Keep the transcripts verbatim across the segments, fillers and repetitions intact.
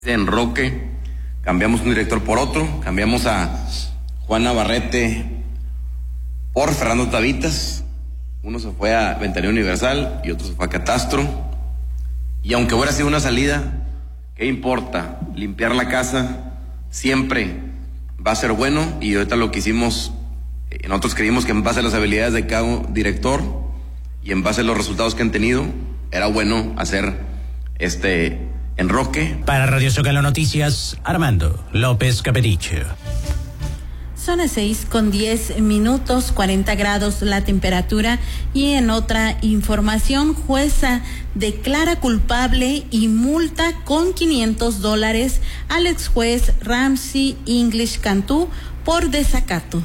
En Roque cambiamos un director por otro, cambiamos a Juan Navarrete por Fernando Tavitas, uno se fue a Ventanilla Universal y otro se fue a Catastro, y aunque hubiera sido una salida, ¿qué importa? Limpiar la casa siempre va a ser bueno, y ahorita lo que hicimos, nosotros creímos que en base a las habilidades de cada director y en base a los resultados que han tenido, era bueno hacer este enroque. Para Radio Zócalo Noticias, Armando López Capericho. Son las seis con diez minutos, cuarenta grados la temperatura. Y en otra información, jueza declara culpable y multa con quinientos dólares al ex juez Ramsey English Cantú por desacato.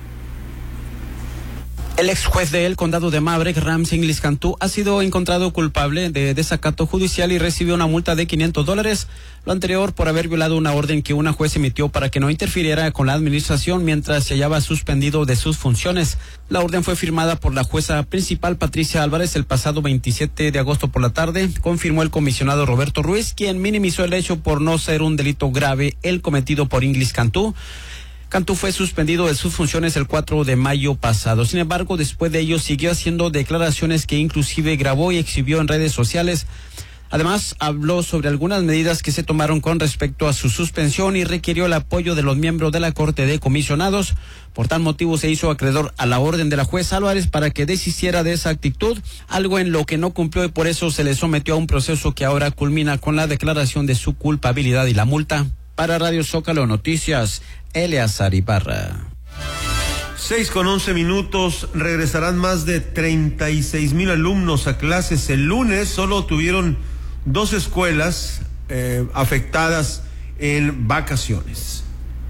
El ex juez del condado de Maverick, Ramsey English Cantú, ha sido encontrado culpable de desacato judicial y recibió una multa de quinientos dólares. Lo anterior por haber violado una orden que una juez emitió para que no interfiriera con la administración mientras se hallaba suspendido de sus funciones. La orden fue firmada por la jueza principal Patricia Álvarez el pasado veintisiete de agosto por la tarde. Confirmó el comisionado Roberto Ruiz, quien minimizó el hecho por no ser un delito grave el cometido por English Cantú. Cantú fue suspendido de sus funciones el cuatro de mayo pasado. Sin embargo, después de ello siguió haciendo declaraciones que inclusive grabó y exhibió en redes sociales. Además, habló sobre algunas medidas que se tomaron con respecto a su suspensión y requirió el apoyo de los miembros de la Corte de Comisionados. Por tal motivo se hizo acreedor a la orden de la juez Álvarez para que desistiera de esa actitud, algo en lo que no cumplió, y por eso se le sometió a un proceso que ahora culmina con la declaración de su culpabilidad y la multa. Para Radio Zócalo Noticias, Eleazar Ibarra. Seis con once minutos, regresarán más de treinta y seis mil alumnos a clases el lunes. Solo tuvieron dos escuelas eh, afectadas en vacaciones.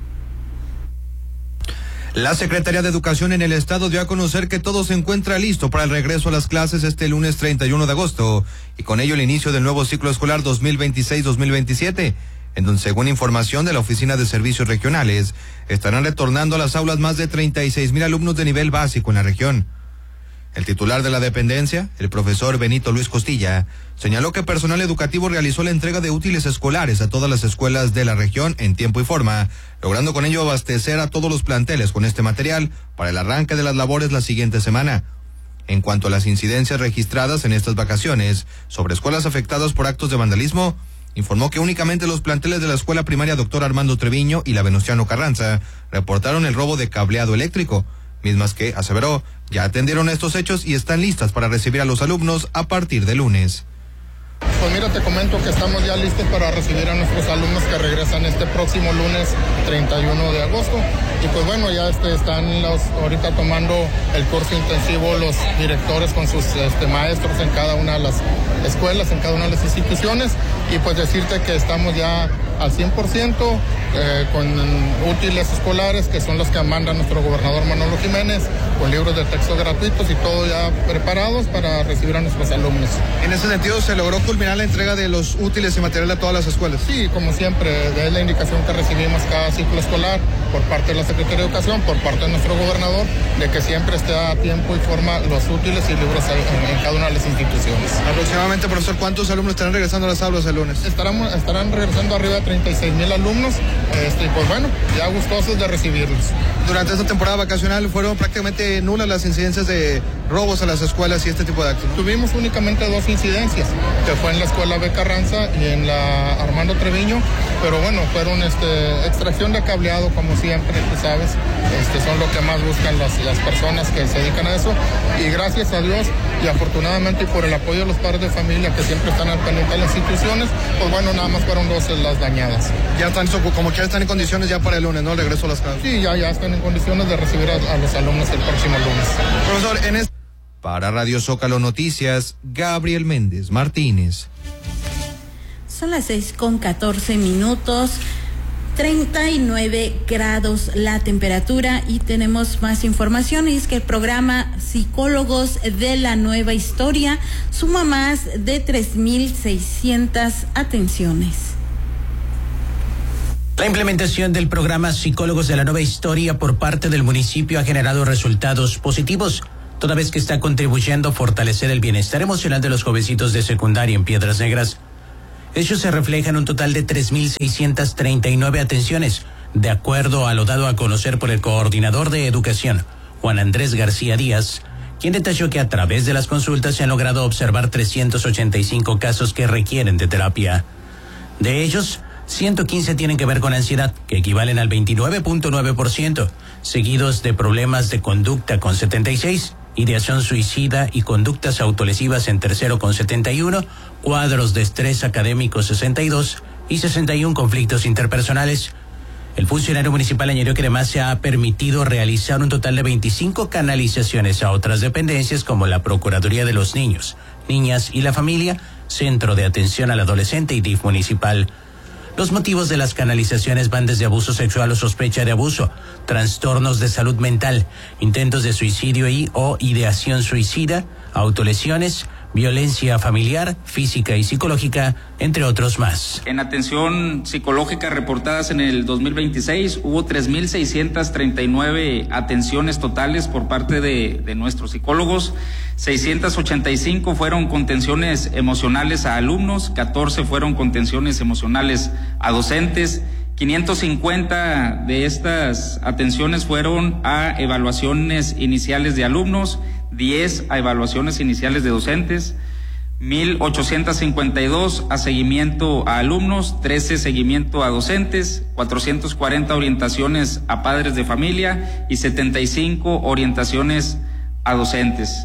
La Secretaría de Educación en el Estado dio a conocer que todo se encuentra listo para el regreso a las clases este lunes treinta y uno de agosto, y con ello el inicio del nuevo ciclo escolar dos mil veintiséis dos mil veintisiete. En donde, según información de la Oficina de Servicios Regionales, estarán retornando a las aulas más de treinta y seis mil alumnos de nivel básico en la región. El titular de la dependencia, el profesor Benito Luis Costilla, señaló que personal educativo realizó la entrega de útiles escolares a todas las escuelas de la región en tiempo y forma, logrando con ello abastecer a todos los planteles con este material para el arranque de las labores la siguiente semana. En cuanto a las incidencias registradas en estas vacaciones sobre escuelas afectadas por actos de vandalismo, informó que únicamente los planteles de la escuela primaria Doctor Armando Treviño y la Venustiano Carranza reportaron el robo de cableado eléctrico, mismas que, aseveró, ya atendieron estos hechos y están listas para recibir a los alumnos a partir de lunes. Pues mira, te comento que estamos ya listos para recibir a nuestros alumnos que regresan este próximo lunes treinta y uno de agosto. Y pues bueno, ya este, están los, ahorita tomando el curso intensivo los directores con sus este, maestros en cada una de las escuelas, en cada una de las instituciones. Y pues decirte que estamos ya al cien por ciento eh, con útiles escolares, que son los que manda nuestro gobernador Manolo Jiménez, con libros de texto gratuitos y todo ya preparados para recibir a nuestros alumnos. En ese sentido, ¿se logró culminar la entrega de los útiles y material a todas las escuelas? Sí, como siempre, es la indicación que recibimos cada ciclo escolar por parte de la Secretaría de Educación, por parte de nuestro gobernador, de que siempre esté a tiempo y forma los útiles y libros en, en cada una de las instituciones. Aproximadamente, profesor, ¿cuántos alumnos estarán regresando a las aulas el lunes? Estarán, estarán regresando arriba de treinta y seis mil alumnos, este, y pues bueno, ya gustosos de recibirlos. Durante esta temporada vacacional fueron prácticamente nulas las incidencias de robos a las escuelas y este tipo de actos, ¿no? Tuvimos únicamente dos incidencias, que fue en la escuela B. Carranza y en la Armando Treviño, pero bueno, fueron este, extracción de cableado, como siempre, tú sabes, este, son lo que más buscan las, las personas que se dedican a eso, y gracias a Dios y afortunadamente y por el apoyo de los padres de familia que siempre están al pendiente de las instituciones, pues bueno, nada más fueron dos las dañadas. Ya están, como que ya están en condiciones ya para el lunes, ¿no? El regreso a las clases. Sí, ya, ya están en condiciones de recibir a, a los alumnos el próximo lunes. Profesor, en este... Para Radio Zócalo Noticias, Gabriel Méndez Martínez. Son las seis con catorce minutos, treinta y nueve grados la temperatura, y tenemos más información, y es que el programa Psicólogos de la Nueva Historia suma más de tres mil seiscientas atenciones. La implementación del programa Psicólogos de la Nueva Historia por parte del municipio ha generado resultados positivos, toda vez que está contribuyendo a fortalecer el bienestar emocional de los jovencitos de secundaria en Piedras Negras. Ello se refleja en un total de tres mil seiscientas treinta y nueve atenciones, de acuerdo a lo dado a conocer por el coordinador de educación, Juan Andrés García Díaz, quien detalló que a través de las consultas se han logrado observar trescientos ochenta y cinco casos que requieren de terapia. De ellos, ciento quince tienen que ver con ansiedad, que equivalen al veintinueve punto nueve por ciento, seguidos de problemas de conducta con setenta y seis, ideación suicida y conductas autolesivas en tercero con setenta y uno, cuadros de estrés académico sesenta y dos y sesenta y uno conflictos interpersonales. El funcionario municipal añadió que además se ha permitido realizar un total de veinticinco canalizaciones a otras dependencias como la Procuraduría de los Niños, Niñas y la Familia, Centro de Atención al Adolescente y D I F municipal. Los motivos de las canalizaciones van desde abuso sexual o sospecha de abuso, trastornos de salud mental, intentos de suicidio y o ideación suicida, autolesiones, violencia familiar, física y psicológica, entre otros más. En atención psicológica reportadas en el dos mil veintiséis hubo tres mil seiscientas treinta y nueve atenciones totales por parte de, de nuestros psicólogos, seiscientas ochenta y cinco fueron contenciones emocionales a alumnos, catorce fueron contenciones emocionales a docentes, quinientas cincuenta de estas atenciones fueron a evaluaciones iniciales de alumnos, diez a evaluaciones iniciales de docentes, mil ochocientas cincuenta y dos a seguimiento a alumnos, trece seguimiento a docentes, cuatrocientas cuarenta orientaciones a padres de familia y setenta y cinco orientaciones a docentes.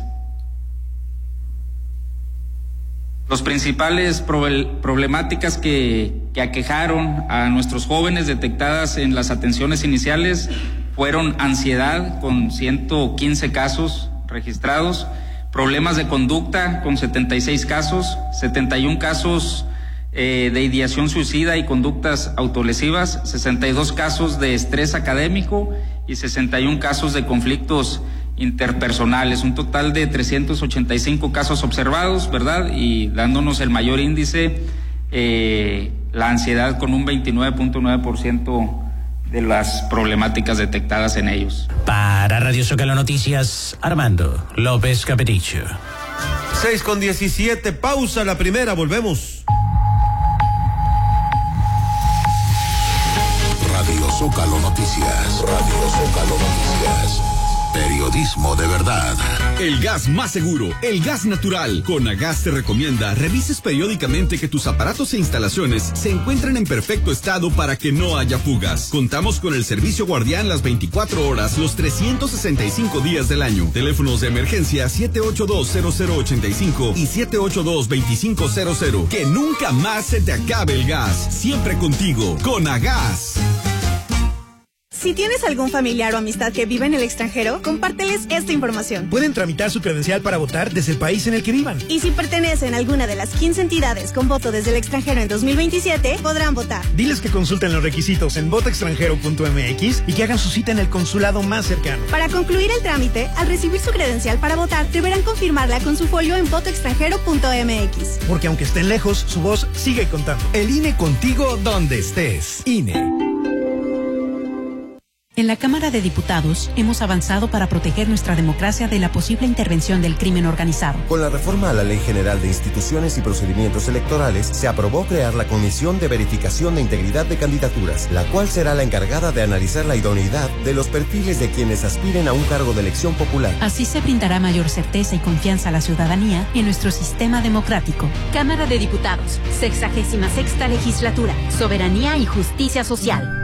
Los principales problemáticas que, que aquejaron a nuestros jóvenes detectadas en las atenciones iniciales fueron ansiedad con ciento quince casos registrados, problemas de conducta con setenta y seis casos, setenta y uno casos eh, de ideación suicida y conductas autolesivas, sesenta y dos casos de estrés académico y sesenta y uno casos de conflictos interpersonales, un total de trescientos ochenta y cinco casos observados, ¿verdad? Y dándonos el mayor índice, eh, la ansiedad con un veintinueve punto nueve por ciento de las problemáticas detectadas en ellos. Para Radio Zócalo Noticias, Armando López Capeticho. seis con diecisiete, pausa la primera, volvemos. Radio Zócalo Noticias, Radio Zócalo Noticias. Periodismo de verdad. El gas más seguro, el gas natural. Conagas te recomienda revises periódicamente que tus aparatos e instalaciones se encuentren en perfecto estado para que no haya fugas. Contamos con el servicio guardián las veinticuatro horas, los trescientos sesenta y cinco días del año. Teléfonos de emergencia siete ocho dos cero cero ocho cinco y siete ocho dos dos cinco cero cero. Que nunca más se te acabe el gas. Siempre contigo. Conagas. Si tienes algún familiar o amistad que vive en el extranjero, compárteles esta información. Pueden tramitar su credencial para votar desde el país en el que vivan. Y si pertenecen a alguna de las quince entidades con voto desde el extranjero en dos mil veintisiete, podrán votar. Diles que consulten los requisitos en voto extranjero punto m x y que hagan su cita en el consulado más cercano. Para concluir el trámite, al recibir su credencial para votar, deberán confirmarla con su folio en voto extranjero punto m x. Porque aunque estén lejos, su voz sigue contando. El I N E contigo donde estés. I N E. En la Cámara de Diputados hemos avanzado para proteger nuestra democracia de la posible intervención del crimen organizado. Con la reforma a la Ley General de Instituciones y Procedimientos Electorales, se aprobó crear la Comisión de Verificación de Integridad de Candidaturas, la cual será la encargada de analizar la idoneidad de los perfiles de quienes aspiren a un cargo de elección popular. Así se brindará mayor certeza y confianza a la ciudadanía en nuestro sistema democrático. Cámara de Diputados, sexagésima sexta legislatura, soberanía y justicia social.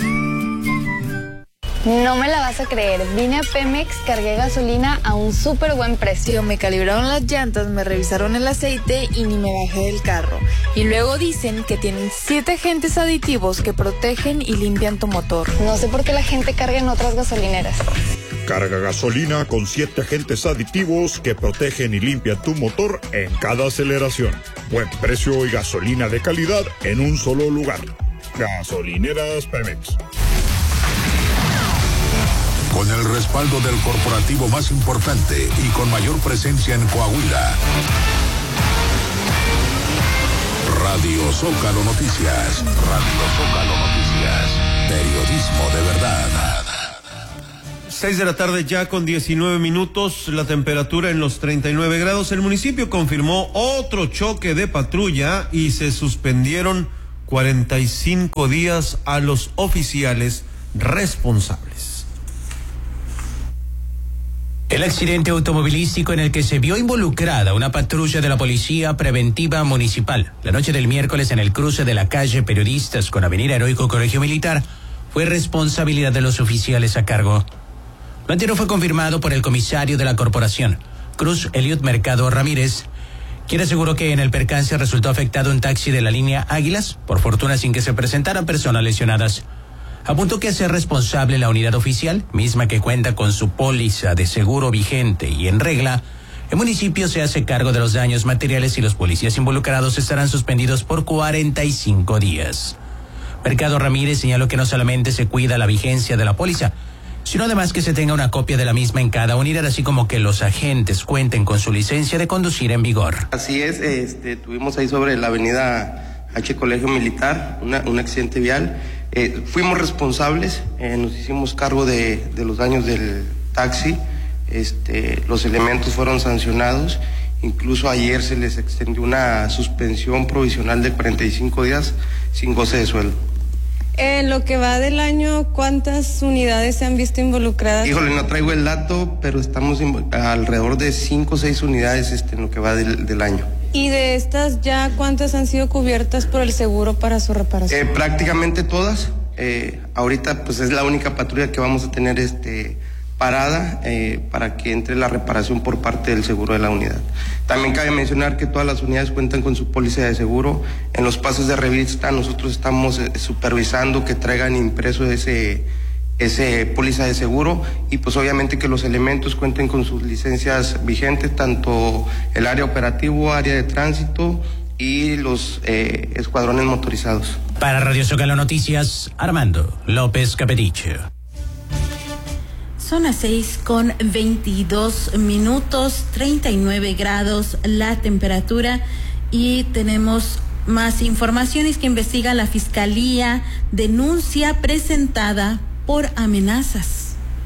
No me la vas a creer, vine a Pemex, cargué gasolina a un súper buen precio. Me calibraron las llantas, me revisaron el aceite y ni me bajé del carro. Y luego dicen que tienen siete agentes aditivos que protegen y limpian tu motor. No sé por qué la gente carga en otras gasolineras. Carga gasolina con siete agentes aditivos que protegen y limpian tu motor en cada aceleración. Buen precio y gasolina de calidad en un solo lugar. Gasolineras Pemex. Con el respaldo del corporativo más importante y con mayor presencia en Coahuila. Radio Zócalo Noticias. Radio Zócalo Noticias. Periodismo de verdad. Seis de la tarde ya con diecinueve minutos, la temperatura en los treinta y nueve grados. El municipio confirmó otro choque de patrulla y se suspendieron cuarenta y cinco días a los oficiales responsables. El accidente automovilístico en el que se vio involucrada una patrulla de la Policía Preventiva Municipal la noche del miércoles en el cruce de la calle Periodistas con Avenida Heroico Colegio Militar fue responsabilidad de los oficiales a cargo. Lo anterior fue confirmado por el comisario de la corporación, Cruz Eliud Mercado Ramírez, quien aseguró que en el percance resultó afectado un taxi de la línea Águilas, por fortuna sin que se presentaran personas lesionadas. Apuntó que a ser responsable la unidad oficial, misma que cuenta con su póliza de seguro vigente y en regla, el municipio se hace cargo de los daños materiales y los policías involucrados estarán suspendidos por cuarenta y cinco días. Mercado Ramírez señaló que no solamente se cuida la vigencia de la póliza, sino además que se tenga una copia de la misma en cada unidad, así como que los agentes cuenten con su licencia de conducir en vigor. Así es, este, tuvimos ahí sobre la avenida H Colegio Militar una, un accidente vial. Eh, fuimos responsables, eh, nos hicimos cargo de, de los daños del taxi, este, los elementos fueron sancionados, incluso ayer se les extendió una suspensión provisional de cuarenta y cinco días sin goce de sueldo. En lo que va del año, ¿cuántas unidades se han visto involucradas? Híjole, no traigo el dato, pero estamos alrededor de cinco o seis unidades este, en lo que va del, del año. ¿Y de estas ya cuántas han sido cubiertas por el seguro para su reparación? Eh, prácticamente todas. Eh, ahorita pues es la única patrulla que vamos a tener este parada eh, para que entre la reparación por parte del seguro de la unidad. También cabe mencionar que todas las unidades cuentan con su póliza de seguro. En los pasos de revista nosotros estamos eh, supervisando que traigan impreso ese, ese póliza de seguro y pues obviamente que los elementos cuenten con sus licencias vigentes, tanto el área operativo, área de tránsito y los eh, escuadrones motorizados. Para Radio Zócalo Noticias, Armando López Capediche. Son las seis con veintidós minutos, treinta y nueve grados la temperatura y tenemos más informaciones que investiga la Fiscalía, denuncia presentada por amenazas.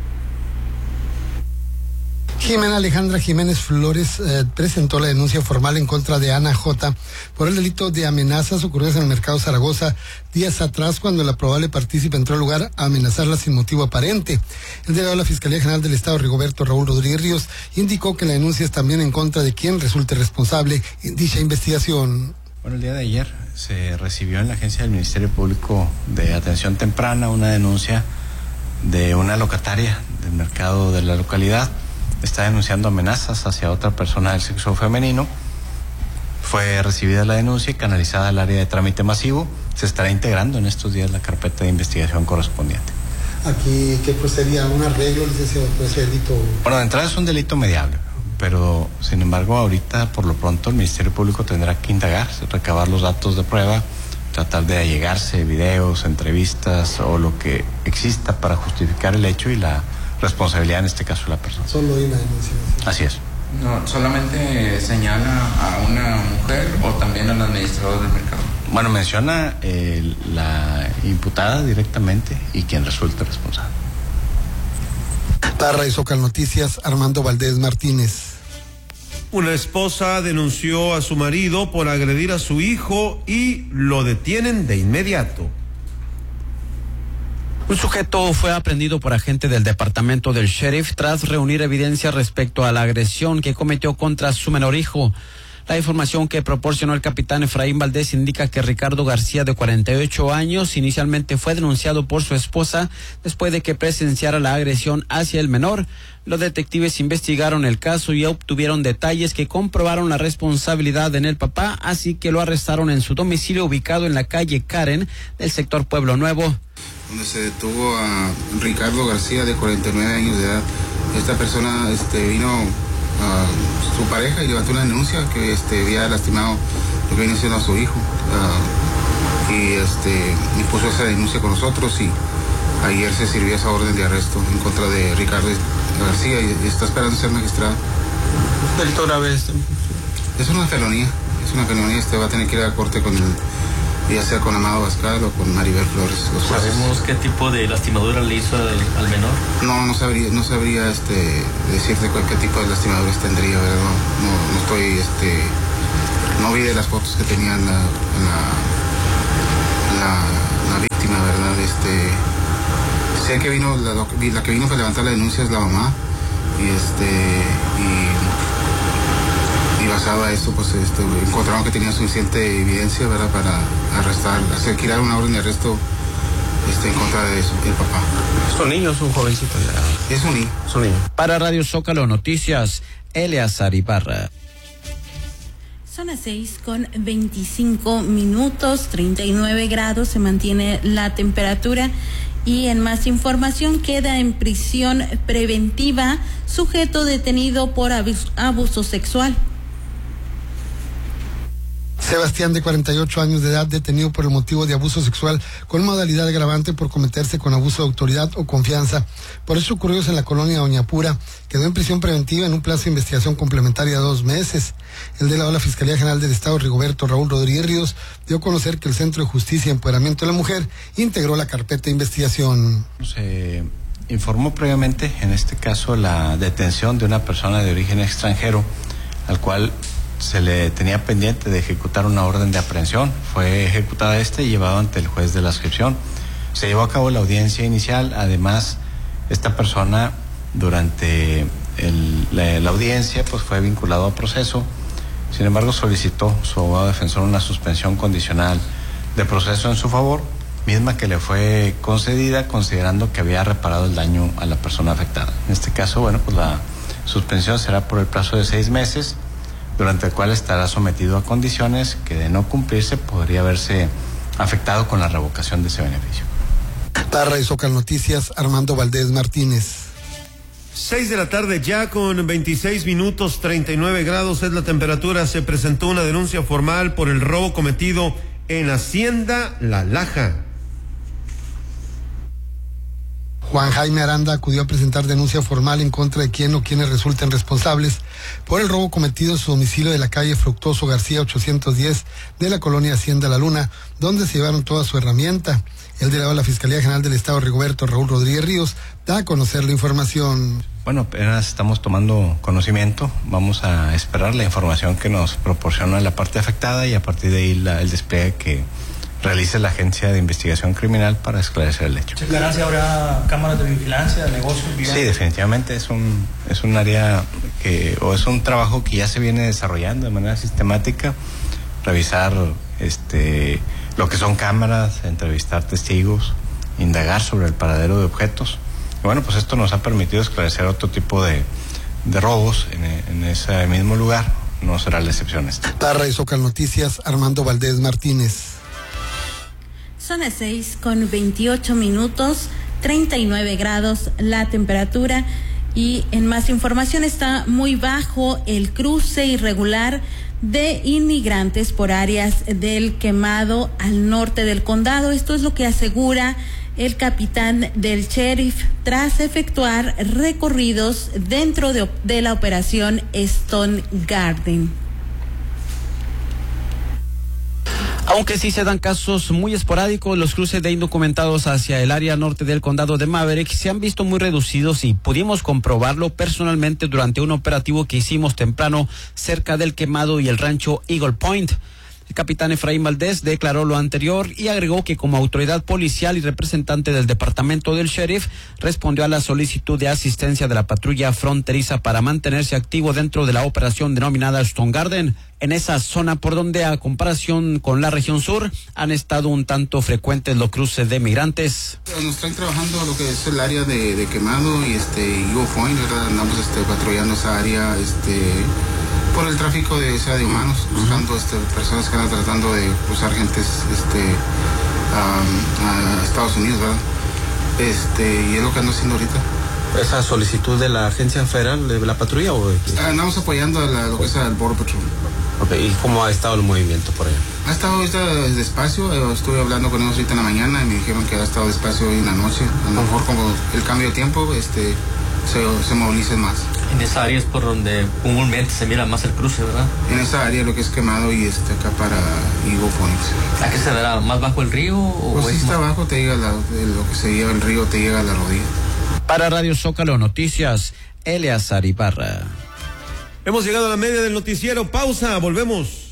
Jimena Alejandra Jiménez Flores eh, presentó la denuncia formal en contra de Ana J. por el delito de amenazas ocurridas en el mercado Zaragoza días atrás cuando la probable partícipe entró al lugar a amenazarla sin motivo aparente. El delegado de la Fiscalía General del Estado, Rigoberto Raúl Rodríguez Ríos, indicó que la denuncia es también en contra de quien resulte responsable en dicha investigación. Bueno, el día de ayer se recibió en la agencia del Ministerio Público de Atención Temprana una denuncia de una locataria del mercado de la localidad. Está denunciando amenazas hacia otra persona del sexo femenino. Fue recibida la denuncia y canalizada al área de trámite masivo. Se estará integrando en estos días la carpeta de investigación correspondiente. Aquí, ¿qué pues sería un arreglo, licenciado, por ese delito? Bueno, de entrada es un delito mediable, pero sin embargo ahorita por lo pronto el Ministerio Público tendrá que indagar, recabar los datos de prueba, tratar de allegarse videos, entrevistas o lo que exista para justificar el hecho y la responsabilidad en este caso de la persona. Solo hay una denuncia. ¿Sí? Así es. No, ¿solamente señala a una mujer o también al administrador del mercado? Bueno, menciona eh, la imputada directamente y quien resulte responsable. Para Radio Zócalo Noticias, Armando Valdés Martínez. Una esposa denunció a su marido por agredir a su hijo y lo detienen de inmediato. Un sujeto fue aprendido por agente del departamento del sheriff tras reunir evidencia respecto a la agresión que cometió contra su menor hijo. La información que proporcionó el capitán Efraín Valdés indica que Ricardo García, de cuarenta y ocho años, inicialmente fue denunciado por su esposa después de que presenciara la agresión hacia el menor. Los detectives investigaron el caso y obtuvieron detalles que comprobaron la responsabilidad en el papá, así que lo arrestaron en su domicilio ubicado en la calle Karen del sector Pueblo Nuevo. Donde se detuvo a Ricardo García, de cuarenta y nueve años de edad. Esta persona este, vino a su pareja y levantó una denuncia que este, había lastimado lo que viene siendo a su hijo. Uh, y este, y puso esa denuncia con nosotros y ayer se sirvió esa orden de arresto en contra de Ricardo García y, y está esperando ser magistrado. ¿Delito grave? Es una felonía, es una felonía. Este va a tener que ir a corte con el ya sea con Amado Bascal o con Maribel Flores. Los ¿Sabemos qué tipo de lastimadura le hizo al, al menor? No, no sabría, no sabría este, decirte qué tipo de lastimaduras tendría, ¿verdad? No, no, no estoy, este, no vi de las fotos que tenía la, la, la, la víctima, ¿verdad? Este, sé que vino, la, la que vino para levantar la denuncia es la mamá, y este, y, y basado a eso, pues este, encontraron que tenía suficiente evidencia, ¿verdad? Para arrestar, hacer girar una orden de arresto este, en contra de su, el papá. ¿Es un niño o es un jovencito? Es un niño. Es un niño. Para Radio Zócalo Noticias, Eleazar Ibarra. Son las seis con veinticinco minutos, treinta y nueve grados, se mantiene la temperatura. Y en más información, queda en prisión preventiva sujeto detenido por abuso, abuso sexual. Sebastián, de cuarenta y ocho años de edad, detenido por el motivo de abuso sexual con modalidad agravante por cometerse con abuso de autoridad o confianza. Por hechos ocurridos en la colonia Doña Pura, quedó en prisión preventiva en un plazo de investigación complementaria de dos meses. El delegado de la Fiscalía General del Estado, Rigoberto Raúl Rodríguez Ríos, dio a conocer que el Centro de Justicia y Empoderamiento de la Mujer integró la carpeta de investigación. Se informó previamente, en este caso, la detención de una persona de origen extranjero, al cual se le tenía pendiente de ejecutar una orden de aprehensión. Fue ejecutada este y llevado ante el juez de la adscripción. Se llevó a cabo la audiencia inicial. Además, esta persona durante el, la, la audiencia pues fue vinculado a proceso. Sin embargo, solicitó su abogado defensor una suspensión condicional de proceso en su favor, misma que le fue concedida considerando que había reparado el daño a la persona afectada. En este caso, bueno, pues la suspensión será por el plazo de seis meses, durante el cual estará sometido a condiciones que, de no cumplirse, podría verse afectado con la revocación de ese beneficio. Para Radio Zócalo Noticias, Armando Valdés Martínez. Seis de la tarde ya con veintiséis minutos, treinta y nueve grados es la temperatura. Se presentó una denuncia formal por el robo cometido en Hacienda La Laja. Juan Jaime Aranda acudió a presentar denuncia formal en contra de quien o quienes resulten responsables por el robo cometido en su domicilio de la calle Fructuoso García ochocientos diez de la colonia Hacienda La Luna, donde se llevaron toda su herramienta. El delegado de la Fiscalía General del Estado, Rigoberto Raúl Rodríguez Ríos, da a conocer la información. Bueno, apenas estamos tomando conocimiento. Vamos a esperar la información que nos proporciona la parte afectada y a partir de ahí la, el despliegue que realice la Agencia de Investigación Criminal para esclarecer el hecho. ¿Se aclaran si habrá cámaras de vigilancia, de negocios? Sí, definitivamente es un es un área que, o es un trabajo que ya se viene desarrollando de manera sistemática, revisar este lo que son cámaras, entrevistar testigos, indagar sobre el paradero de objetos. Y bueno, pues esto nos ha permitido esclarecer otro tipo de, de robos en, en ese mismo lugar. No será la excepción esta. Para Radio Zócalo Noticias, Armando Valdés Martínez. Son las seis con veintiocho minutos, treinta y nueve grados la temperatura. Y en más información, está muy bajo el cruce irregular de inmigrantes por áreas del Quemado al norte del condado. Esto es lo que asegura el capitán del sheriff tras efectuar recorridos dentro de, de la operación Stone Garden. Aunque sí se dan casos muy esporádicos, los cruces de indocumentados hacia el área norte del condado de Maverick se han visto muy reducidos y pudimos comprobarlo personalmente durante un operativo que hicimos temprano cerca del Quemado y el rancho Eagle Point. El capitán Efraín Valdés declaró lo anterior y agregó que como autoridad policial y representante del departamento del sheriff respondió a la solicitud de asistencia de la patrulla fronteriza para mantenerse activo dentro de la operación denominada Stone Garden, en esa zona por donde, a comparación con la región sur, han estado un tanto frecuentes los cruces de migrantes. Nos están trabajando lo que es el área de, de Quemado y este Eagle Point, ¿verdad? Andamos este, patrullando esa área este por el tráfico de, o sea, de humanos, buscando este, personas que andan tratando de cruzar gentes este, um, a Estados Unidos, ¿verdad? Este, y es lo que ando haciendo ahorita. ¿Esa solicitud de la agencia federal de la patrulla o de qué? Andamos apoyando a la, lo que es el Border Patrol. Ok, ¿y cómo ha estado el movimiento por allá? Ha estado ahorita despacio, estuve hablando con ellos ahorita en la mañana y me dijeron que ha estado despacio hoy en la noche. A lo mejor como el cambio de tiempo, este, se, se movilicen más. En esa área es por donde comúnmente se mira más el cruce, ¿verdad? En esa área lo que es Quemado y este acá para Ivo Phoenix. ¿A qué se dará? ¿Más bajo el río? O pues si es está más... abajo, te llega la, lo que se lleva el río, te llega a la rodilla. Para Radio Zócalo Noticias, Eleazar Ibarra. Hemos llegado a la media del noticiero. Pausa, volvemos.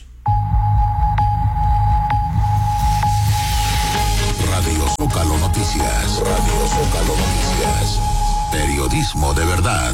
Radio Zócalo Noticias. Radio Zócalo Noticias. Periodismo de verdad.